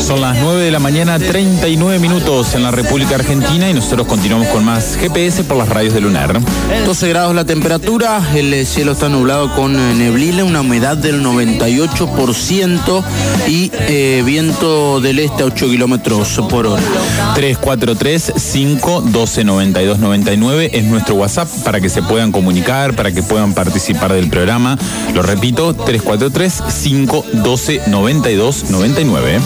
Son las 9 de la mañana, 39 minutos en la República Argentina y nosotros continuamos con más GPS por las radios de Lunar. 12 grados la temperatura, el cielo está nublado con neblina, una humedad del 98% y viento del este a 8 kilómetros por hora. 343-512-9299 es nuestro WhatsApp para que se puedan comunicar, para que puedan participar del programa. Lo repito, 343-512-9299.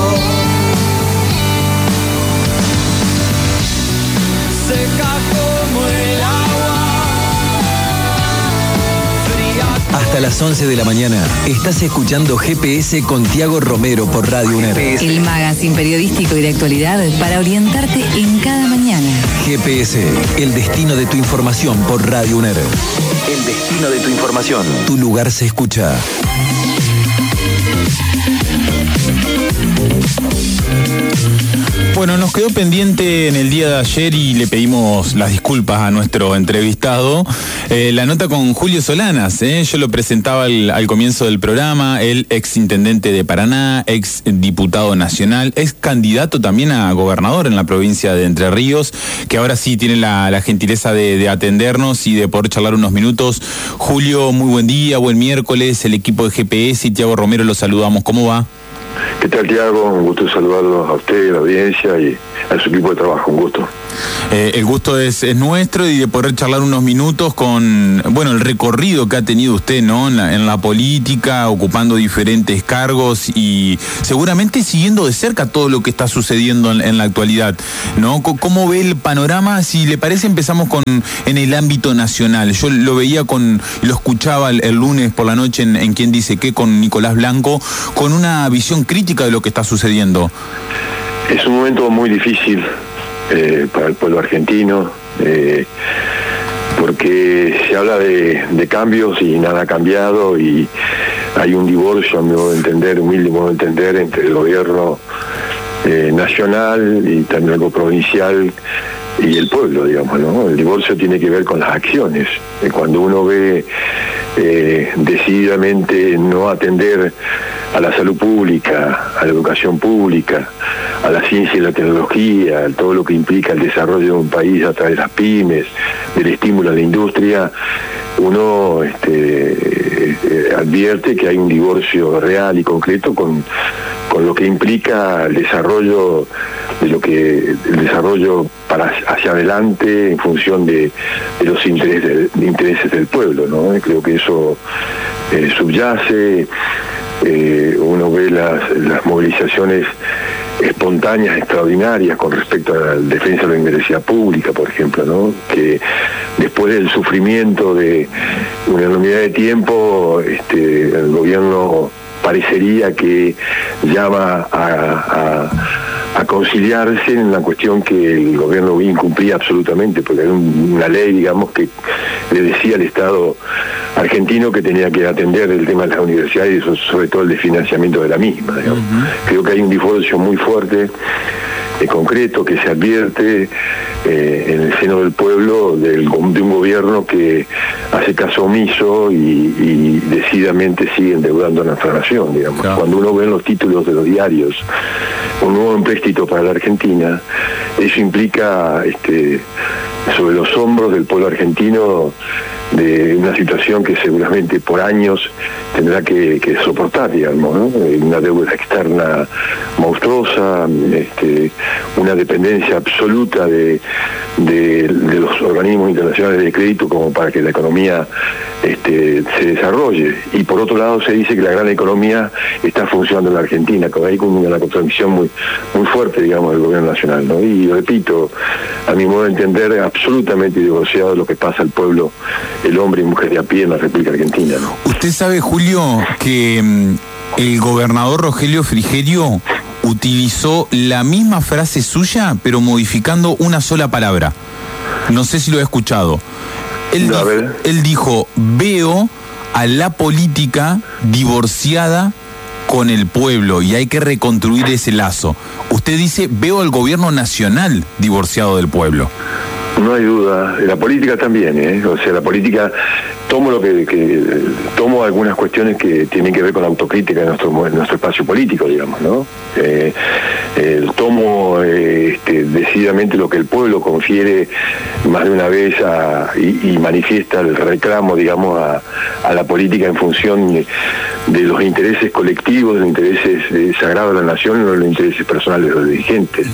Hasta las 11 de la mañana estás escuchando GPS con Tiago Romero por Radio UNER. El magazine periodístico y de actualidad para orientarte en cada mañana. GPS, el destino de tu información por Radio UNER. El destino de tu información. Tu lugar se escucha. Bueno, nos quedó pendiente en el día de ayer y le pedimos las disculpas a nuestro entrevistado, la nota con Julio Solanas. Yo lo presentaba al comienzo del programa, el ex intendente de Paraná, ex diputado nacional, ex candidato también a gobernador en la provincia de Entre Ríos, que ahora sí tiene la gentileza de atendernos y de poder charlar unos minutos. Julio, muy buen día, buen miércoles, el equipo de GPS y Tiago Romero los saludamos. ¿Cómo va? ¿Qué tal, Tiago? Un gusto saludarlos a usted, a la audiencia y a su equipo de trabajo. Un gusto. El gusto es nuestro y de poder charlar unos minutos con, bueno, el recorrido que ha tenido usted, ¿no? En la política, ocupando diferentes cargos y seguramente siguiendo de cerca todo lo que está sucediendo en la actualidad, ¿no? ¿Cómo ve el panorama? Si le parece, empezamos en el ámbito nacional. Yo lo veía lo escuchaba el lunes por la noche en Quién Dice Qué con Nicolás Blanco, con una visión crítica de lo que está sucediendo. Es un momento muy difícil para el pueblo argentino, porque se habla de cambios y nada ha cambiado y hay un divorcio, a mi modo de entender, humilde modo de entender, entre el gobierno nacional y también algo provincial y el pueblo, digamos, ¿no? El divorcio tiene que ver con las acciones. Cuando uno ve decididamente no atender a la salud pública, a la educación pública, a la ciencia y la tecnología, a todo lo que implica el desarrollo de un país a través de las pymes, del estímulo a la industria, uno advierte que hay un divorcio real y concreto con lo que implica el desarrollo hacia adelante en función de los intereses del pueblo, ¿no? Creo que eso subyace. Uno ve las movilizaciones espontáneas, extraordinarias con respecto a la defensa de la universidad pública, por ejemplo, ¿no? Que después del sufrimiento de una enormidad de tiempo, el gobierno parecería que llama a conciliarse en la cuestión que el gobierno incumplía absolutamente, porque hay una ley, digamos, que le decía al Estado argentino que tenía que atender el tema de las universidades y sobre todo el de financiamiento de la misma, digamos. Creo que hay un divorcio muy fuerte, concreto, que se advierte en el seno del pueblo de un gobierno que hace caso omiso y decididamente sigue endeudando a nuestra nación, digamos. Claro. Cuando uno ve en los títulos de los diarios un nuevo empréstito para la Argentina, eso implica sobre los hombros del pueblo argentino de una situación que seguramente por años tendrá que soportar, digamos, ¿no? Una deuda externa monstruosa, una dependencia absoluta de los organismos internacionales de crédito como para que la economía se desarrolle. Y por otro lado se dice que la gran economía está funcionando en la Argentina, que hay una contradicción muy fuerte, digamos, del gobierno nacional, ¿no? Y repito, a mi modo de entender, absolutamente divorciado de lo que pasa al pueblo, el hombre y mujer de a pie en la República Argentina, ¿no? Usted sabe, Julio, que el gobernador Rogelio Frigerio utilizó la misma frase suya, pero modificando una sola palabra. No sé si lo he escuchado. Él dijo, veo a la política divorciada con el pueblo y hay que reconstruir ese lazo. Usted dice, veo al gobierno nacional divorciado del pueblo. No hay duda, la política también, o sea, la política tomo algunas cuestiones que tienen que ver con la autocrítica de nuestro espacio político, digamos, ¿no? Tomo decididamente lo que el pueblo confiere más de una vez y manifiesta el reclamo, digamos, a la política en función de los intereses colectivos, de los intereses sagrados de la nación, no de los intereses personales de los dirigentes.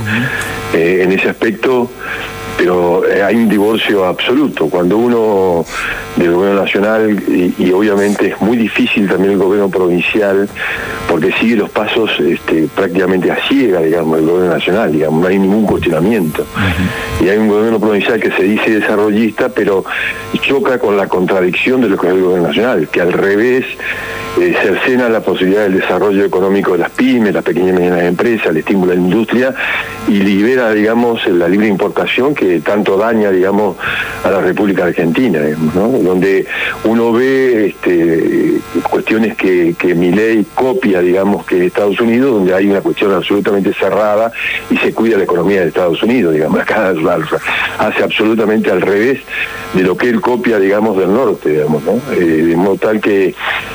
En ese aspecto, pero hay un divorcio absoluto. Cuando uno del gobierno nacional, y obviamente es muy difícil también el gobierno provincial, porque sigue los pasos prácticamente a ciega, digamos, del gobierno nacional, digamos, no hay ningún cuestionamiento. Y hay un gobierno provincial que se dice desarrollista, pero choca con la contradicción de lo que es el gobierno nacional, que al revés cercena la posibilidad del desarrollo económico de las pymes, las pequeñas y medianas empresas, el estímulo a la industria, y libera, digamos, la libre importación que tanto daña, digamos, a la República Argentina, digamos, ¿no? Donde uno ve cuestiones que Milei copia, digamos, que Estados Unidos, donde hay una cuestión absolutamente cerrada y se cuida la economía de Estados Unidos, digamos. Acá hace absolutamente al revés de lo que él copia, digamos, del norte, digamos, ¿no? De modo tal que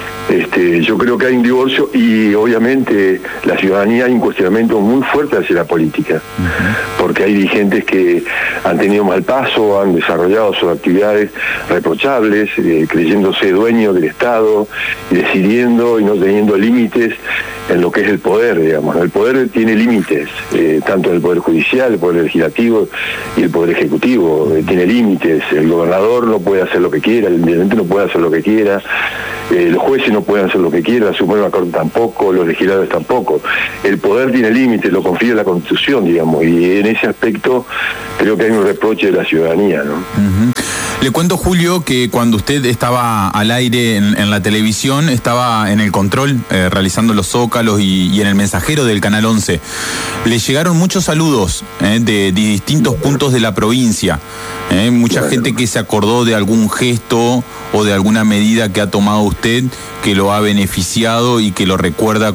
yo creo que hay un divorcio y obviamente la ciudadanía hay un cuestionamiento muy fuerte hacia la política, porque hay dirigentes que han tenido mal paso, han desarrollado sus actividades reprochables, creyéndose dueños del Estado, y decidiendo y no teniendo límites en lo que es el poder, digamos. El poder tiene límites, tanto el Poder Judicial, el Poder Legislativo y el Poder Ejecutivo, tiene límites. El gobernador no puede hacer lo que quiera, el intendente no puede hacer lo que quiera, los jueces no pueden hacer lo que quieran, la Suprema Corte tampoco, los legisladores tampoco. El poder tiene límites, lo confía la Constitución, digamos, y en ese aspecto creo que hay un reproche de la ciudadanía, ¿no? Le cuento, Julio, que cuando usted estaba al aire en la televisión, estaba en el control, realizando los zócalos y en el mensajero del Canal 11. Le llegaron muchos saludos de distintos puntos de la provincia. Mucha gente que se acordó de algún gesto o de alguna medida que ha tomado usted que lo ha beneficiado y que lo recuerda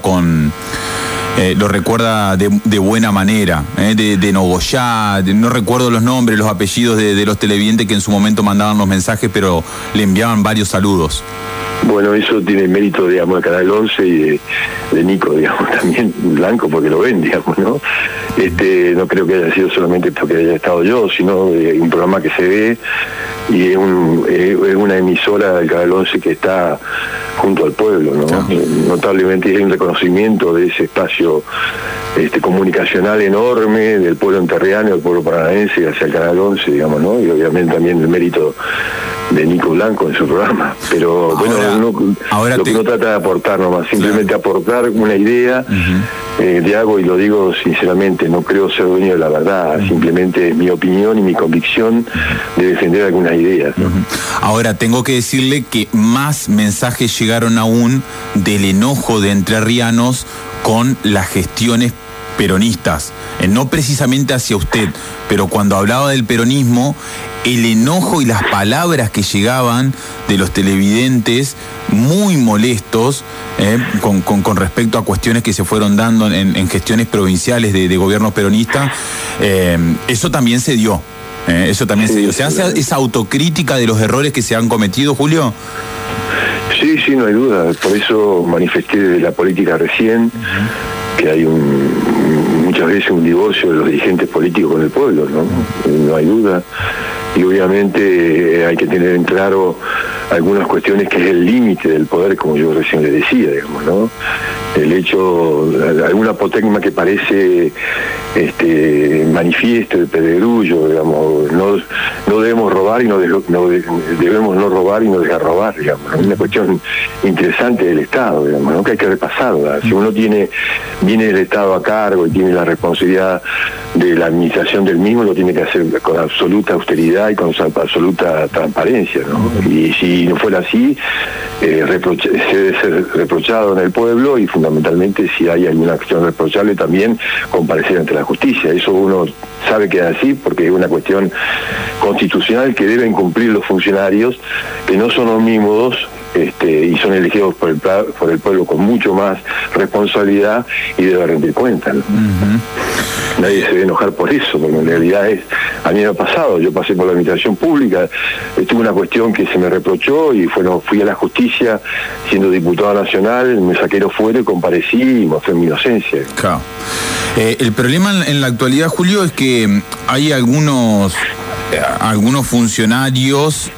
de buena manera, de Nogoyá, no recuerdo los nombres, los apellidos de los televidentes que en su momento mandaban los mensajes, pero le enviaban varios saludos. Bueno, eso tiene mérito, digamos, del Canal 11 y de Nico, digamos, también Blanco, porque lo ven, digamos, ¿no? No creo que haya sido solamente porque haya estado yo, sino un programa que se ve y es una emisora del Canal 11 que está junto al pueblo, ¿no? Notablemente hay un reconocimiento de ese espacio comunicacional enorme del pueblo entrerriano, del pueblo paranaense hacia el Canal 11, digamos, ¿no? Y obviamente también el mérito de Nico Blanco en su programa, pero bueno, lo que uno trata de aportar nomás, simplemente aportar una idea de algo, y lo digo sinceramente, no creo ser dueño de la verdad, simplemente es mi opinión y mi convicción de defender algunas ideas, ¿no? Ahora, tengo que decirle que más mensajes llegaron aún del enojo de entrerrianos con las gestiones peronistas, no precisamente hacia usted, pero cuando hablaba del peronismo, el enojo y las palabras que llegaban de los televidentes muy molestos con respecto a cuestiones que se fueron dando en gestiones provinciales de gobiernos peronistas, eso también se dio. Eso también se dio. ¿Se hace esa autocrítica de los errores que se han cometido, Julio? Sí, no hay duda. Por eso manifesté desde la política recién que hay muchas veces un divorcio de los dirigentes políticos con el pueblo, ¿no? No hay duda. Y obviamente hay que tener en claro algunas cuestiones que es el límite del poder, como yo recién le decía, digamos, ¿no? El hecho, alguna apotegma que parece manifiesto de pedregullo, digamos, no debemos robar y debemos no robar y no dejar robar, digamos, ¿no? Una cuestión interesante del Estado, digamos, ¿no? Que hay que repasarla. Si uno viene del Estado a cargo y tiene la responsabilidad de la administración del mismo, lo tiene que hacer con absoluta austeridad y con absoluta transparencia, ¿no? Y si no fuera así, se debe ser reprochado en el pueblo, y fundamentalmente, si hay alguna acción reprochable, también comparecer ante la justicia. Eso uno sabe que es así porque es una cuestión constitucional que deben cumplir los funcionarios, que no son omnímodos, y son elegidos por el pueblo con mucho más responsabilidad y debe rendir cuentas, ¿no? nadie se debe enojar por eso, porque en realidad a mí me ha pasado, yo pasé por la administración pública, tuve una cuestión que se me reprochó y fui a la justicia siendo diputado nacional, me saqué los fueros y comparecí y mostré mi inocencia. Claro. El problema en la actualidad, Julio, es que hay algunos funcionarios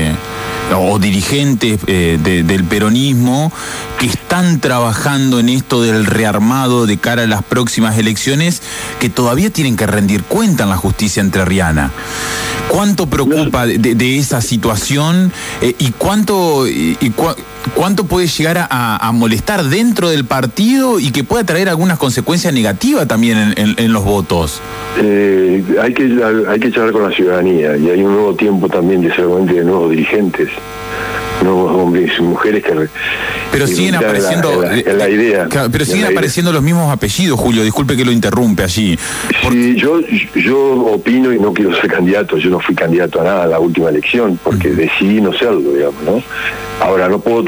o dirigentes del peronismo que están trabajando en esto del rearmado de cara a las próximas elecciones, que todavía tienen que rendir cuenta en la justicia entrerriana. ¿Cuánto preocupa de esa situación y cuánto puede llegar a molestar dentro del partido y que pueda traer algunas consecuencias negativas también en los votos? Hay que charlar con la ciudadanía, y hay un nuevo tiempo también seguramente de nuevos dirigentes, nuevos hombres y mujeres pero siguen apareciendo la idea. Claro, pero siguen apareciendo los mismos apellidos, Julio, disculpe que lo interrumpe allí. Sí, yo opino, y no quiero ser candidato, yo no fui candidato a nada a la última elección, porque decidí no serlo, digamos, ¿no? Ahora, no puedo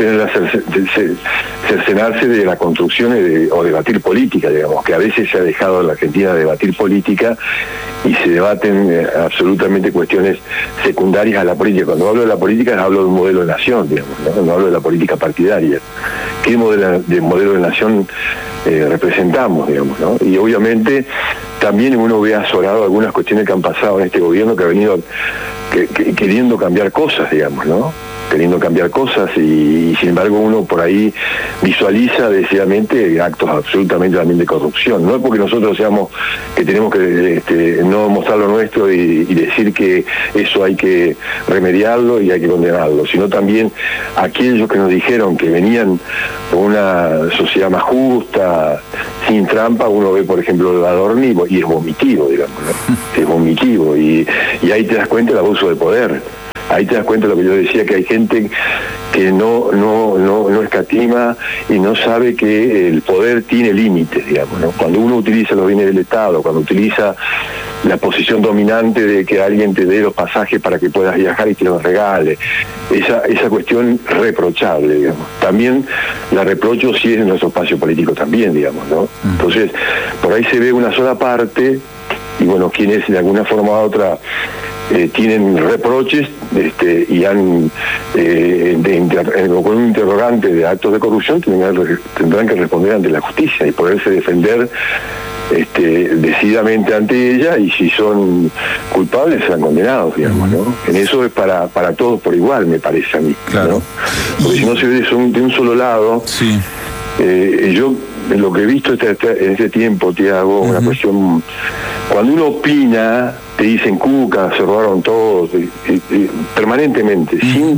cercenarse de la construcción o debatir política, digamos, que a veces se ha dejado en la Argentina debatir política y se debaten absolutamente cuestiones secundarias a la política. Cuando hablo de la política hablo de un modelo de nación, digamos, no hablo de la política partidaria. ¿Qué modelo de nación representamos, digamos, ¿no? Y obviamente también uno ve azorado algunas cuestiones que han pasado en este gobierno, que ha venido queriendo cambiar cosas, digamos, ¿no? Queriendo cambiar cosas y sin embargo uno por ahí visualiza decididamente actos absolutamente también de corrupción. No es porque nosotros seamos que tenemos que no mostrar lo nuestro y decir que eso hay que remediarlo y hay que condenarlo, sino también aquellos que nos dijeron que venían con una sociedad más justa, sin trampa. Uno ve por ejemplo el Adorni y es vomitivo, digamos, ¿no? Es vomitivo y ahí te das cuenta del abuso de poder. Ahí te das cuenta de lo que yo decía, que hay gente que no escatima y no sabe que el poder tiene límites, digamos, ¿no? Cuando uno utiliza los bienes del Estado, cuando utiliza la posición dominante de que alguien te dé los pasajes para que puedas viajar y te los regale, esa cuestión reprochable, digamos. También la reprocho si es en nuestro espacio político también, digamos, ¿no? Entonces, por ahí se ve una sola parte y bueno, quienes de alguna forma u otra tienen reproches y han con un interrogante de actos de corrupción tendrán que responder ante la justicia y poderse defender decididamente ante ella, y si son culpables serán condenados, digamos, ¿no? En eso es para todos por igual, me parece a mí, claro, ¿no? Porque si no se ve de un solo lado. Sí. Yo lo que he visto en este tiempo, Tiago, una cuestión, cuando uno opina, te dicen Cuca, se robaron todos, permanentemente, sin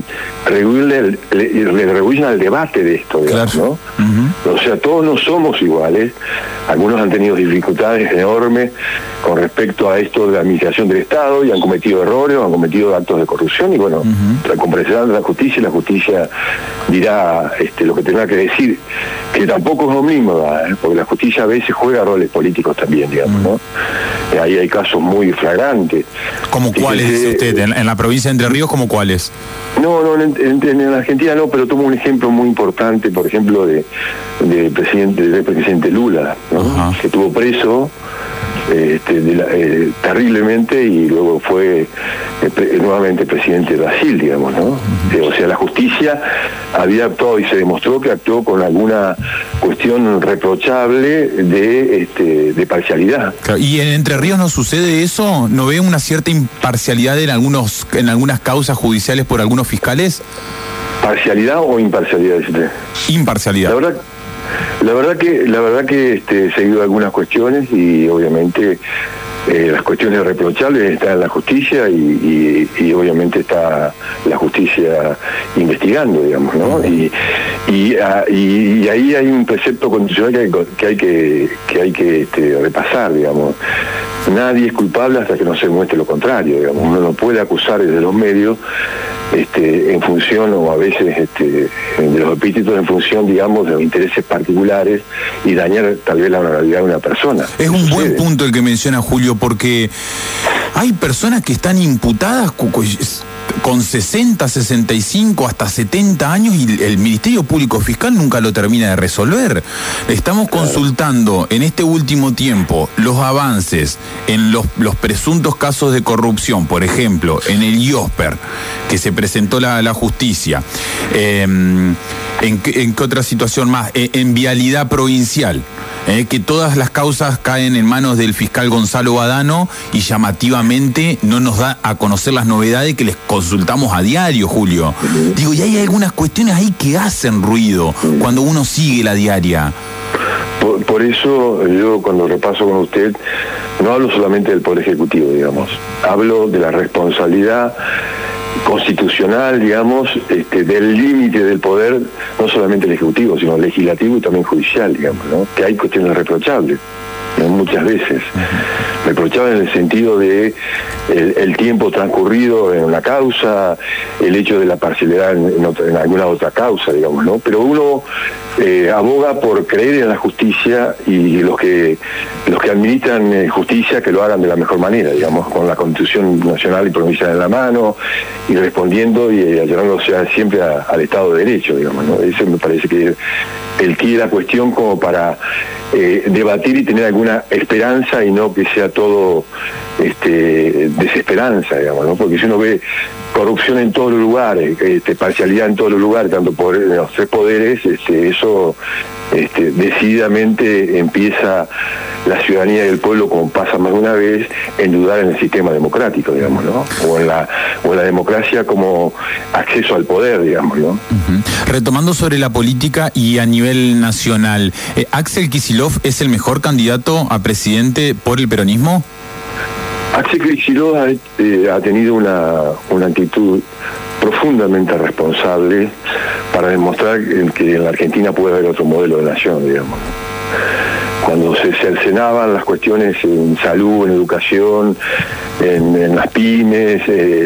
le rehuyen al debate de esto, digamos, claro, ¿no? O sea, todos no somos iguales, algunos han tenido dificultades enormes con respecto a esto de la administración del Estado y han cometido errores, han cometido actos de corrupción y bueno, comparecerán a la justicia y la justicia dirá lo que tendrá que decir, que tampoco es lo mismo, ¿verdad? Porque la justicia a veces juega roles políticos también, digamos, ¿no? Ahí hay casos muy flagrantes. ¿Cómo cuáles dice usted? ¿En la provincia de Entre Ríos, como cuáles? No, en Argentina no, pero tomo un ejemplo muy importante, por ejemplo, del presidente Lula, ¿no? Que estuvo preso terriblemente y luego fue nuevamente presidente de Brasil, digamos, ¿no? O sea, la justicia había actuado y se demostró que actuó con alguna cuestión reprochable de parcialidad. Claro. ¿Y en Entre Ríos no sucede eso? ¿No ve una cierta imparcialidad en algunas causas judiciales por algunos fiscales? ¿Parcialidad o imparcialidad? Imparcialidad. La verdad que he seguido algunas cuestiones y obviamente las cuestiones reprochables están en la justicia y obviamente está la justicia investigando, digamos, ¿no? Y ahí hay un precepto constitucional que hay que repasar, digamos. Nadie es culpable hasta que no se muestre lo contrario, digamos. Uno no puede acusar desde los medios en función, o a veces de los epítetos, en función, digamos, de los intereses particulares y dañar tal vez la honorabilidad de una persona. Es un buen punto el que menciona Julio, porque hay personas que están imputadas con 60, 65, hasta 70 años y el Ministerio Público Fiscal nunca lo termina de resolver. Estamos consultando en este último tiempo los avances en los presuntos casos de corrupción, por ejemplo, en el IOSPER, que se presentó la justicia. ¿En qué otra situación más? En vialidad provincial. Que todas las causas caen en manos del fiscal Gonzalo Badano y llamativamente no nos da a conocer las novedades que les consultamos a diario, Julio. Digo, y hay algunas cuestiones ahí que hacen ruido cuando uno sigue la diaria. Por eso yo cuando repaso con usted no hablo solamente del Poder Ejecutivo, digamos, hablo de la responsabilidad constitucional, digamos, del límite del poder, no solamente el ejecutivo, sino legislativo y también judicial, digamos, ¿no? Que hay cuestiones reprochables, ¿no? Muchas veces. Reprochables en el sentido de el tiempo transcurrido en una causa, el hecho de la parcialidad en alguna otra causa, digamos, ¿no? Pero uno aboga por creer en la justicia y los que administran justicia que lo hagan de la mejor manera, digamos, con la Constitución nacional y provincial en la mano y respondiendo y allegándose siempre al Estado de Derecho, digamos, ¿no? Eso me parece que el quid de la cuestión como para debatir y tener alguna esperanza y no que sea todo desesperanza, digamos, ¿no? Porque si uno ve corrupción en todos los lugares, parcialidad en todos los lugares, tanto por los tres poderes, eso decididamente empieza la ciudadanía y el pueblo, como pasa más de una vez, en dudar en el sistema democrático, digamos, ¿no? O en la democracia como acceso al poder, digamos, ¿no? Retomando sobre la política y a nivel nacional, ¿Axel Kicillof es el mejor candidato a presidente por el peronismo? Axel Kicillof ha tenido una actitud profundamente responsable para demostrar que en la Argentina puede haber otro modelo de nación, digamos. Cuando se cercenaban las cuestiones en salud, en educación, en las pymes,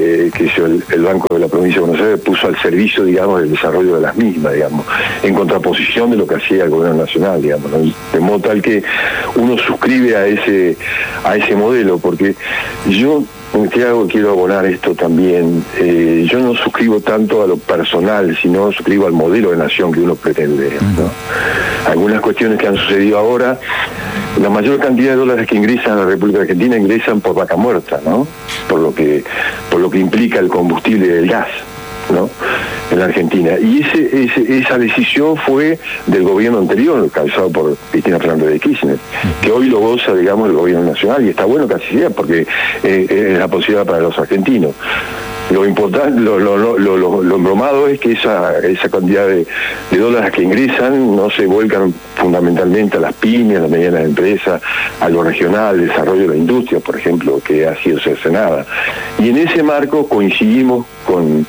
el Banco de la Provincia de Buenos Aires puso al servicio, digamos, del desarrollo de las mismas, digamos, en contraposición de lo que hacía el gobierno nacional, digamos, ¿no? De modo tal que uno suscribe a ese modelo, porque yo quiero abonar esto también. Yo no suscribo tanto a lo personal, sino suscribo al modelo de nación que uno pretende, ¿no? Algunas cuestiones que han sucedido ahora, la mayor cantidad de dólares que ingresan a la República Argentina ingresan por vaca muerta, ¿no? Por lo que implica el combustible del gas, ¿no? En la Argentina. Y esa decisión fue del gobierno anterior, encabezado por Cristina Fernández de Kirchner, que hoy lo goza, digamos, el gobierno nacional, y está bueno que así sea, porque es la posibilidad para los argentinos. Lo importante, lo embromado es que esa cantidad de dólares que ingresan no se vuelcan fundamentalmente a las pymes, a las medianas empresas, a lo regional, el desarrollo de la industria, por ejemplo, que ha sido cercenada. Y en ese marco coincidimos con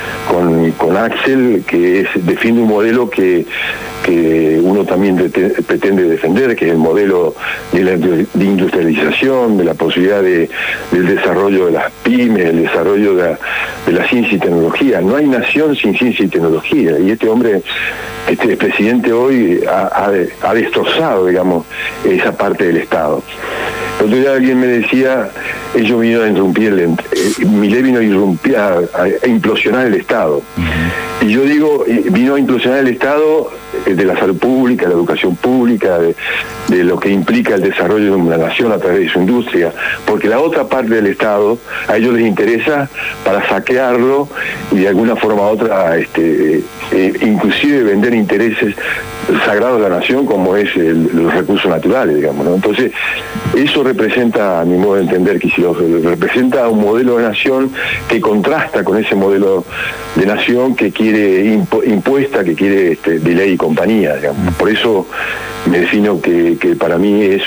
Axel, que defiende un modelo que uno también pretende defender, que es el modelo de industrialización, de la posibilidad del desarrollo de las pymes, el desarrollo de la ciencia y tecnología. No hay nación sin ciencia y tecnología, y este hombre, este presidente hoy ha destrozado, digamos, esa parte del Estado. El otro día alguien me decía, ellos vinieron a interrumpir, Milei vino a implosionar el Estado. Y yo digo, vino a implosionar el Estado de la salud pública, la educación pública, de lo que implica el desarrollo de una nación a través de su industria, porque la otra parte del Estado a ellos les interesa para saquearlo y de alguna forma u otra inclusive vender intereses sagrados de la nación, como es los recursos naturales, digamos, ¿no? Entonces eso representa, a mi modo de entender, representa un modelo de nación que contrasta con ese modelo de nación que quiere impuesta, que quiere Milei y compañía, digamos. Por eso me defino que para mí es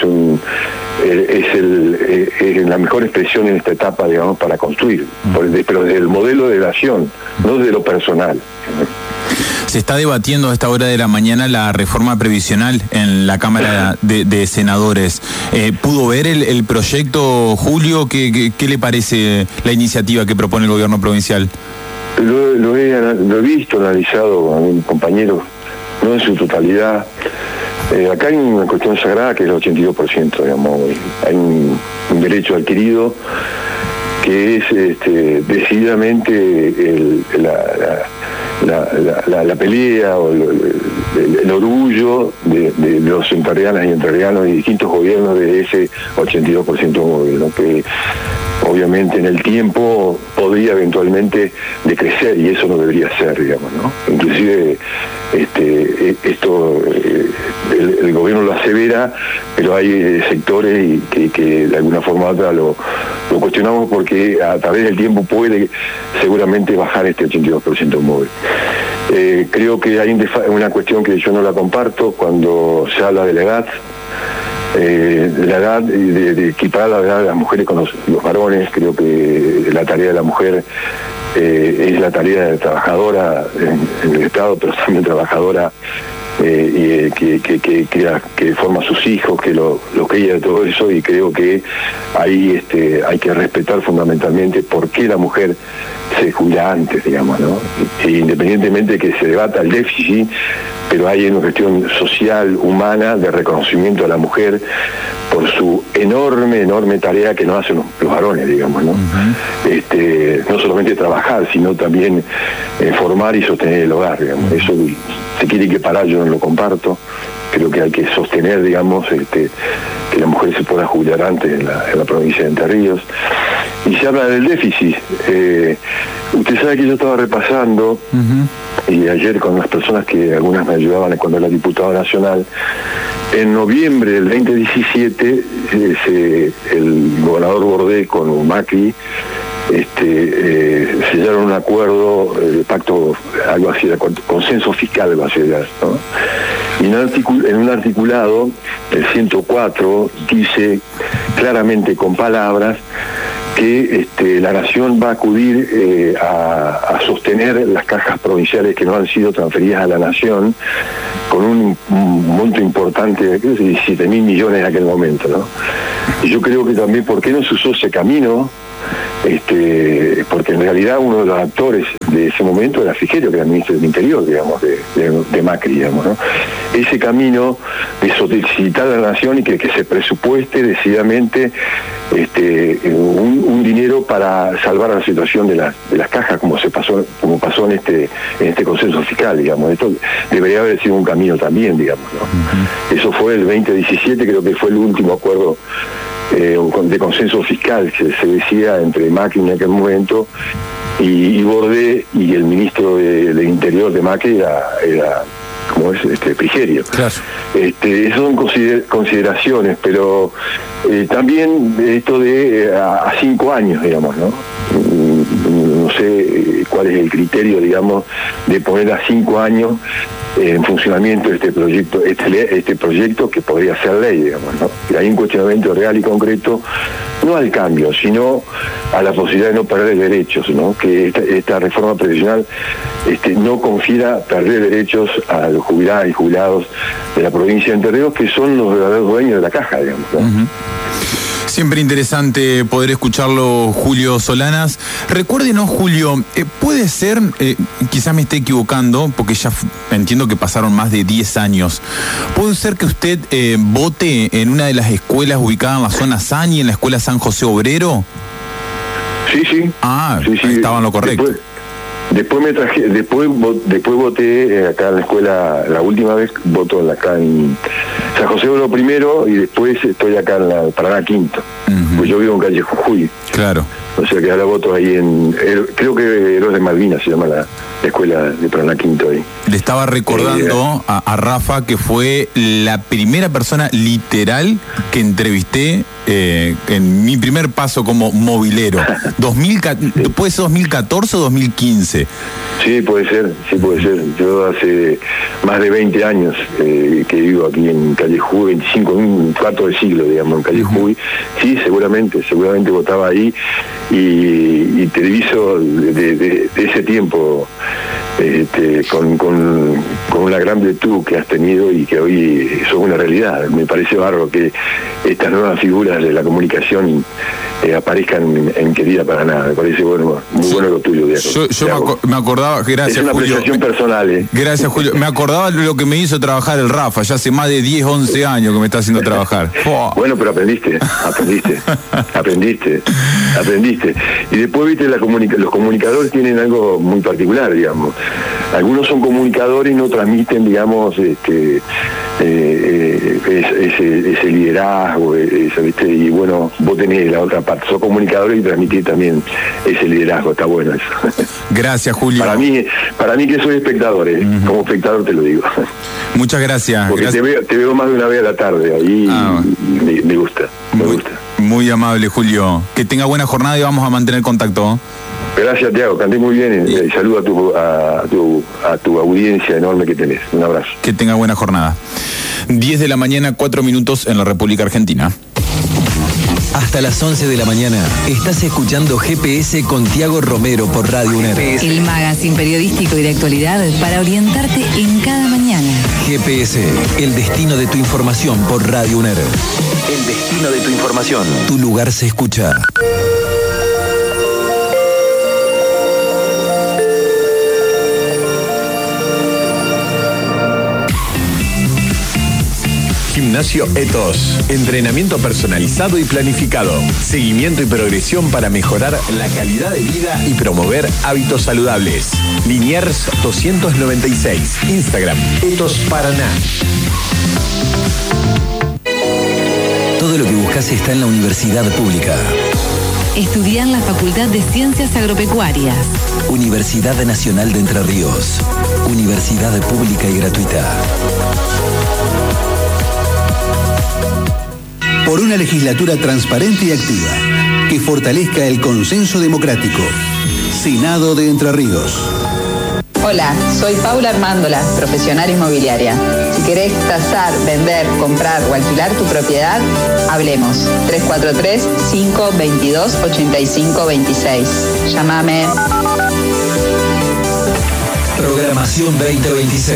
la mejor expresión en esta etapa, digamos, para construir, pero desde el modelo de nación, no desde lo personal. Se está debatiendo a esta hora de la mañana la reforma previsional en la Cámara de Senadores. ¿Pudo ver el proyecto, Julio? ¿Qué le parece la iniciativa que propone el gobierno provincial? Lo he visto, analizado con mis compañeros, no en su totalidad. Acá hay una cuestión sagrada que es el 82%, digamos. Hay un derecho adquirido que es decididamente la pelea o el orgullo de los entrerrianas y entrerrianos y distintos gobiernos de ese 82% móvil, ¿no? Que obviamente en el tiempo podría eventualmente decrecer y eso no debería ser, digamos, ¿no? Inclusive esto el gobierno lo asevera, pero hay sectores que de alguna forma u otra lo cuestionamos porque a través del tiempo puede seguramente bajar este 82% móvil. Creo que hay una cuestión que yo no la comparto cuando se habla de la edad. La edad, de equiparar la edad de las mujeres con los varones. Creo que la tarea de la mujer es la tarea de trabajadora en el Estado, pero también trabajadora que forma a sus hijos, que lo cría de todo eso, y creo que ahí hay que respetar fundamentalmente por qué la mujer se jubila antes, digamos, ¿no? Independientemente de que se debata el déficit, pero hay una cuestión social, humana, de reconocimiento a la mujer por su enorme tarea que no hacen los varones, digamos, ¿no? No solamente trabajar, sino también formar y sostener el hogar, digamos. Eso se quiere que parar, yo no lo comparto. Creo que hay que sostener, digamos, que la mujer se pueda jubilar antes en la provincia de Entre Ríos. Y se habla del déficit. Usted sabe que yo estaba repasando, y ayer con las personas que algunas me ayudaban cuando era diputado nacional, en noviembre del 2017, el gobernador Bordé con Macri sellaron un acuerdo, pacto, algo así, consenso fiscal, algo así, ¿no? Y en un articulado, el 104, dice claramente con palabras que la Nación va a acudir a sostener las cajas provinciales que no han sido transferidas a la Nación con un monto importante, creo que 17.000 millones en aquel momento, ¿no? Y yo creo que también, ¿por qué no se usó ese camino? Porque en realidad uno de los actores de ese momento era Frigerio, que era el ministro del Interior, digamos, de Macri, digamos, ¿no? Ese camino de solicitar a la Nación y que se presupueste decididamente un dinero para salvar la situación de las cajas, como pasó en este consenso fiscal, digamos. Esto debería haber sido un camino también, digamos, ¿no? Eso fue el 2017, creo que fue el último acuerdo de consenso fiscal que se decía entre Macri en aquel momento y Bordé, y el ministro de Interior de Macri era como es Frigerio. Claro. Esas son consideraciones, pero también esto de a 5 años, digamos, ¿no? No sé cuál es el criterio, digamos, de poner a 5 años en funcionamiento este proyecto que podría ser ley, digamos, ¿no? Y hay un cuestionamiento real y concreto, no al cambio, sino a la posibilidad de no perder derechos, ¿no? Que esta reforma previsional no confiera perder derechos a los jubilados y jubilados de la provincia de Entre Ríos, que son los verdaderos dueños de la caja, digamos, ¿no? Siempre interesante poder escucharlo, Julio Solanas. Recuérdenos, Julio, puede ser, quizás me esté equivocando, porque ya entiendo que pasaron más de 10 años, ¿puede ser que usted vote en una de las escuelas ubicadas en la zona Sani, en la escuela San José Obrero? Sí. Sí. Estaba en lo correcto. Después voté acá en la escuela, la última vez voto acá en San José Obrero primero y después estoy acá en la Paraná Quinto, pues yo vivo en calle Jujuy. Claro. O sea que ahora voto ahí creo que Héroes de Malvinas se llama la escuela de Paraná Quinto ahí. Le estaba recordando a Rafa que fue la primera persona literal que entrevisté en mi primer paso como movilero. ¿Puede ser 2014 o 2015? Sí, puede ser. Yo hace más de 20 años que vivo aquí en calle Jujuy, 25, un cuarto de siglo, digamos, en calle Jujuy. Sí, seguramente votaba ahí y televiso de ese tiempo con una gran virtud que has tenido y que hoy son una realidad. Me parece bárbaro que estas nuevas figuras de la comunicación aparezcan en Querida para Nada. Me parece muy bueno lo tuyo, Diego. Yo me acordaba, gracias, es una Julio. apreciación personal. Gracias, Julio. Me acordaba lo que me hizo trabajar el Rafa, ya hace más de 10, 11 años que me está haciendo trabajar. Bueno, pero aprendiste. Y después, viste, los comunicadores tienen algo muy particular, digamos. Algunos son comunicadores y no transmiten, digamos, ese liderazgo, ¿viste? Y bueno, vos tenés la otra parte, sos comunicador y transmitís también ese liderazgo, está bueno eso. Gracias, Julio. Para mí que soy espectador, como espectador te lo digo. Muchas gracias. Porque te veo más de una vez a la tarde, ahí me gusta. Muy amable, Julio. Que tenga buena jornada y vamos a mantener contacto. Gracias, Tiago, canté muy bien y saludo a tu audiencia enorme que tenés. Un abrazo. Que tenga buena jornada. 10 de la mañana, 4 minutos en la República Argentina. Hasta las 11 de la mañana estás escuchando GPS con Tiago Romero por Radio UNER. El magazine periodístico y de actualidad para orientarte en cada mañana. GPS, el destino de tu información por Radio UNER. El destino de tu información. Tu lugar se escucha. Gimnasio Ethos. Entrenamiento personalizado y planificado. Seguimiento y progresión para mejorar la calidad de vida y promover hábitos saludables. Liniers 296. Instagram Ethos Paraná. Todo lo que buscas está en la Universidad Pública. Estudiar en la Facultad de Ciencias Agropecuarias. Universidad Nacional de Entre Ríos. Universidad pública y gratuita. Por una legislatura transparente y activa, que fortalezca el consenso democrático. Senado de Entre Ríos. Hola, soy Paula Armándola, profesional inmobiliaria. Si querés tasar, vender, comprar o alquilar tu propiedad, hablemos. 343-522-8526. Llámame. Programación 2026.